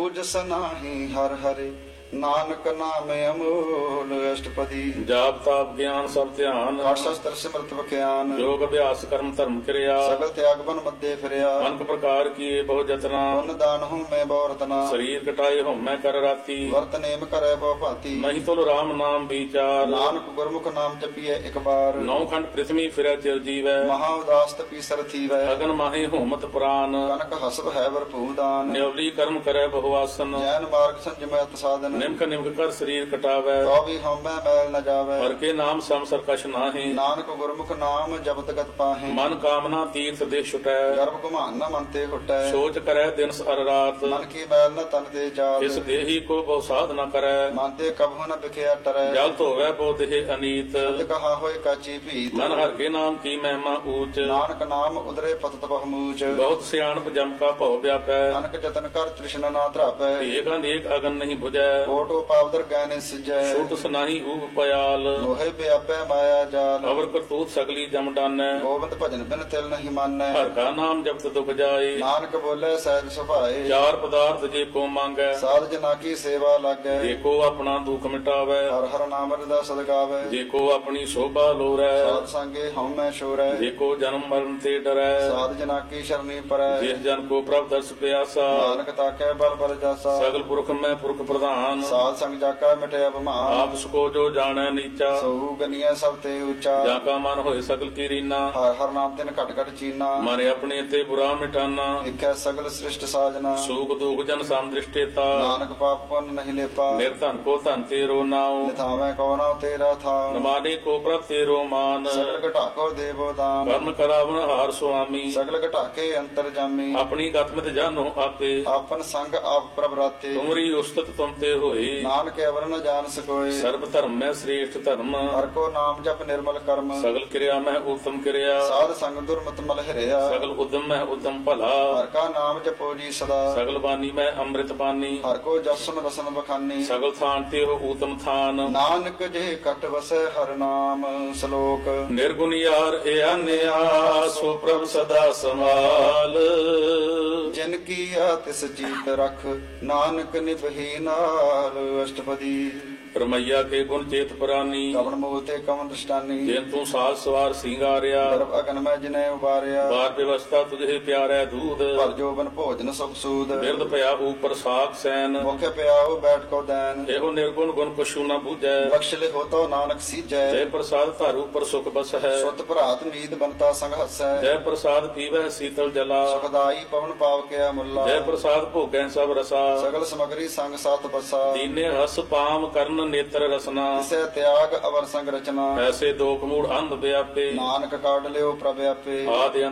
ਊਜਸ ਨਾਹੀ ਹਰ ਹਰੇ, ਨਾਨਕ ਨਾਮ ਅਮੋਲ ਅਸ਼ਟਪਦੀ। ਜਾਪ ਤਾਪ ਗਿਆਨ ਸਭ ਧਿਆਨ, ਕਾਟ ਸ਼ਸਤਰ ਸਿਮਰਤ ਬਖਿਆਨ, ਯੋਗ ਅਭਿਆਸ ਕਰਮ ਧਰਮ ਕਿਰਿਆ। ਸਗਲ ਤਿਆਗ ਬਨ ਮੱਦੇ ਫਿਰਿਆ, ਅਨਕ ਪ੍ਰਕਾਰ ਕੀਏ ਬਹੁ ਜਤਨਾ, ਪੁੰਨ ਦਾਨ ਹੂੰ ਮੈਂ ਬਹੁ ਰਤਨਾ। ਸਰੀਰ ਕਟਾਏ ਹਉਮੈ ਕਰ ਰਾਤੀ, ਵਰਤ ਨੇਮ ਕਰੈ ਬਹੁ ਭਾਤੀ। ਨਹੀਂ ਤੁਲ ਰਾਮ ਨਾਮ ਵਿਚਾਰ, ਨਾਨਕ ਗੁਰਮੁਖ ਨਾਮ ਜਪੀਐ ਇਕ ਬਾਰ। ਨੌ ਖੰਡ ਪ੍ਰਿਥਵੀ ਫਿਰੈ ਚਿਰ ਜੀਵੈ, ਮਹਾ ਉਦਾਸ ਤਪੀ ਸਰ ਥੀਵੈ। ਅਗਨ ਮਾਹੇ ਹੋਮਤ ਪ੍ਰਾਨ, ਕਨਕ ਹਸਬ ਹੈ ਵਰਪੂਰ ਦਾਨ। ਨਿਉਲੀ ਕਰਮ ਕਰੈ ਬਹੁ ਆਸਨ, ਜੈਨ ਮਾਰਗ ਸੰਜਮੈ ਸਾਧਨ। ਨਿਮਕ ਨਿਮਕ ਕਰ ਸਰੀਰ ਕਟਾਵੈ, ਤੋ ਵੀ ਹਉਮੈ ਮੈਲ ਨ ਜਾਵੈ। ਹਰ ਕੇ ਨਾਮ ਸਮ ਸਰਕਸ਼ ਨਾਹੀਂ, ਨਾਨਕ ਗੁਰਮੁਖ ਨਾਮ ਜਪਤ ਗਤ ਪਾਹੇ। ਮਨ ਕਾਮਨਾ ਤੀਰਥ ਦੇ ਛੁਟੈ, ਗਰਭ ਘੁਮਾਨ ਨ ਮਨ ਤੇ ਘੁਟੈ। ਸੋਚ ਕਰੈ ਦਿਨ ਅਰ ਰਾਤ, ਮਨ ਕੀ ਮੈਲ ਨ ਤਨ ਤੇ ਜਾਤ। ਇਸ ਦੇਹੀ ਕੋ ਬਹੁ ਸਾਧ ਨ ਕਰੈ, ਮਨ ਤੇ ਕਬਹੁ ਨ ਬਿਖਿਆ ਟਰੈ। ਜਲ ਧੋਵੈ ਬਹੁ ਦੇਹ ਅਨੀਤ, ਸ਼ਬਦ ਕਹਾ ਹੋਏ ਕਾਚੀ ਭੀਤ। ਮਨ ਹਰ ਕੇ ਨਾਮ ਕੀ ਮਹਿਮਾ ਊਚ, ਨਾਨਕ ਨਾਮ ਉਦਰੇ ਪਤਤ ਬਹੁਮੂਚ। ਬਹੁਤ ਸਿਆਣਪ ਜਮ ਕਾ ਭਉ ਵਿਆਪੈ, ਨਾਨਕ ਜਤਨ ਕਰ ਤ੍ਰਿਸ਼ਨਾ ਨਾ ਧਰਾਪੈ। ਏਕ ਅਨੇਕ ਅਗਨ ਨਹੀਂ 부ਜੈ, ਕੋਟੋ ਪਾਵਦਰ ਗੈਨੇ ਸਿਜੈ। ਛੁਟ ਸਨਾਹੀ ਊਹ ਪਿਆਲ, ਲੋਹੇ ਵਿਆਪੈ ਮਾਇਆ ਜਾਲ। ਅਵਰ ਕਰਤੂਤ ਸਗਲੀ ਜਮ ਡਾਨੈ, ਗੋਬਿੰਦ ਭਜਨ ਬਿਨ ਤਿਲ ਨਹੀਂ ਮਾਨੈ। ਹਰ ਕਾ ਨਾਮ ਜਪਤ ਦੁਖ ਜਾਏ। ਨਾਨਕ ਬੋਲੇ ਸਹਿਜ ਸੁਭਾਏ। ਚਾਰ ਪਦਾਰਥ ਜੇ ਕੋ ਮੰਗੈ, ਸਾਧ ਜਨਾ ਕੀ ਸੇਵਾ ਲਾਗੈ। ਜੇ ਕੋ ਆਪਣਾ ਦੁਖ ਮਿਟਾਵੈ, ਹਰ ਹਰ ਨਾਮ ਰਦਾ ਸਦਗਾਵੈ। ਜੇ ਕੋ ਆਪਣੀ ਸ਼ੋਭਾ ਲੋਰੈ, ਸਾਧ ਸੰਗੇ ਹਉਮੈ ਛੋਰੈ। ਜੇ ਕੋ ਜਨਮ ਮਰਨ ਤੇ ਡਰੈ, ਸਾਧ ਜਨਾ ਕੀ ਸ਼ਰਨੀ ਪਰੈ। ਜਿਸ ਜਨ ਕੋ ਪ੍ਰਭ ਦਰਸ ਪਿਆਸਾ, ਨਾਨਕ ਤਾਕੈ ਬਲ ਬਲ ਜਾਸਾ। ਸਗਲ ਪੁਰਖ ਮੈਂ ਪੁਰਖ ਪ੍ਰਧਾਨ, ਸਾਧ ਸੰਗ ਜਾਕਾ ਮਿਟਿਆ ਬਮਾਨ। ਆਪ ਸਕੋ ਜੋ ਜਾਣੈ ਨੀਚਾ, ਸਹੂ ਗਨੀਐ ਸਭ ਤੇ ਉੱਚਾ। ਜਾਂ ਕਾ ਮਨ ਹੋਏ ਸਗਲ ਕੀ ਰੀਨਾ, ਹਰ ਹਰ ਨਾਮ ਤਿਨ ਘਟ ਘਟ ਚੀਨਾ। ਮਨ ਆਪਣੇ ਤੇ ਬੁਰਾ ਮਿਟਾਨਾ, ਦੇਖੈ ਸਗਲ ਸ੍ਰਿਸ਼ਟ ਸਾਜਨਾ। ਸੂਖ ਦੁਖ ਜਨ ਸਮ ਦ੍ਰਿਸ਼ਟੇਤਾ, ਨਾਨਕ ਪਾਪ ਪੁੰਨ ਨਹੀਂ ਲੇਪਾ। ਨਿਰਧਨ ਕੋ ਧਨ ਤੇਰੋ ਨਾਉ, ਨਿਥਾਵੈ ਕੋ ਨਾਉ ਤੇਰਾ ਥਾਉ। ਨਮਾਨੇ ਕੋ ਪ੍ਰਭ ਤੇਰੋ ਮਾਨ, ਸਗਲ ਘਟਾਕੋ ਦੇਵੋ ਦਾਨ। ਕਰਨ ਕਰਾਵਨ ਹਾਰ ਸੁਆਮੀ, ਸਗਲ ਘਟਾਕੇ ਅੰਤਰ ਜਾਮੀ। ਆਪਣੀ ਗਤਮਿਤ ਜਾਨੋ ਆਪੇ, ਆਪਨ ਸੰਗ ਆਪ ਪ੍ਰਭ ਰਾਤੇ। ਤੁਮਰੀ ਉਸਤਤ ਤੁਮ ਤੇ ਹੋਏ, ਨਾਨਕ ਅਵਰ ਨ ਜਾਣ ਸਕੋਏ। ਸਰਬ ਧਰਮ ਮੈਂ ਸ੍ਰੇਸ਼ਟ ਧਰਮ, ਹਰ ਕੋ ਨਾਮ ਜਪ ਨਿਰਮਲ ਕਰਮ। ਸਗਲ ਕਿਰਿਆ ਮੈਂ ਉਤਮ ਕਿਰਿਆ, ਸਾਧ ਸੰਗ ਦੁਰਮਤ ਮਲ ਹਰਿਆ। ਸਗਲ ਉਦਮ ਮੈਂ ਉਦਮ ਭਲਾ, ਹਰ ਕਾ ਨਾਮ ਜਪੋ ਜੀ ਸਦਾ। ਸਗਲ ਬਾਣੀ ਮੈਂ ਅੰਮ੍ਰਿਤ ਬਾਣੀ, ਹਰ ਕੋ ਜਸਨ ਰਸਨ ਬਖਾਨੀ। ਸਗਲ ਥਾਨ ਤੇ ਹੋ ਊਤਮ ਥਾਨ, ਨਾਨਕ ਜੇ ਕਟ ਵਸੈ ਹਰ ਨਾਮ ਸ਼ਲੋਕ। ਨਿਰਗੁਣ ਯਾਰ ਏ ਆਨਿਆ, ਸੋ ਪ੍ਰਭ ਸਦਾ ਸੰਭਾਲ। ਜਿਨ ਕੀਆ ਤਿਸ ਜੀਤ ਰਖ, ਨਾਨਕ ਨਿਭੀ ਨਾਲ ਅਸ਼ਟਪਦੀ। ਰਮਈਆ ਕੇ ਗੁਣ ਚੇਤ ਪ੍ਰਾਨੀ, ਕਵਣ ਮੋਹ ਤੇ ਕਵਣ ਦ੍ਰਿਸ਼ਟਾਨੀ। ਜਿਨ ਤੂੰ ਸਾਜ ਸਵਾਰ ਸਿੰਗਾਰਿਆ, ਗਰਭ ਅਗਨ ਮੈਂ ਜਿਨੈ ਉਬਾਰਿਆ। ਬਾਰ ਵਿਵਸਥਾ ਤੁਝੇ ਪਿਆਰੈ ਦੂਧ, ਭਰ ਜੋਬਨ ਭੋਜਨ ਸੁਖ ਸੂਦ। ਬਿਰਦ ਭਇਆ ਉਪਰ ਸਾਖ ਸੈਨ, ਮੁਖ ਪਿਆਉ ਬੈਠ ਕੋ ਦੈਨ। ਇਹੋ ਨਿਰਗੁਣ ਗੁਣ ਕਛੂ ਨ ਬੂਝੈ, ਬਖਸ਼ ਲਿਖੋ ਤੋ ਨਾਨਕ ਸੀਜੈ। ਜੈ ਪ੍ਰਸਾਦ ਧਾਰੂ ਪਰ ਸੁਖ ਬਸ ਹੈ, ਸੁਤ ਭਰਾਤ ਮੀਤ ਬੰਤਾ ਸੰਗ ਹਸੈ। ਜੈ ਪ੍ਰਸਾਦ ਪੀਵੈ ਸੀਤਲ ਜਲਾ, ਸੁਖਦਾਈ ਪਵਨ ਪਾਵ ਕਿਆ ਮੁੱਲਾ। ਜੈ ਪ੍ਰਸਾਦ ਭੋਗੈ ਸਭ ਰਸਾ, ਸਗਲ ਸਮਗਰੀ ਸੰਗ ਸਾਥ ਬਸਾ। ਦੀਨੇ ਰਸ ਪਾਮ ਕਰਨ ਨੇਤਰ ਰਸਨਾ, ਤਿਸੈ ਤਿਆਗ ਅਵਰ ਸੰਗ ਰਚਨਾ। ਐਸੇ ਦੋਖ ਮੂੜ ਅੰਧ ਵਿਆਪੇ, ਨਾਨਕ ਕਾਢ ਲਿਓ ਪ੍ਰਭ ਆਪੇ। ਆਦਿ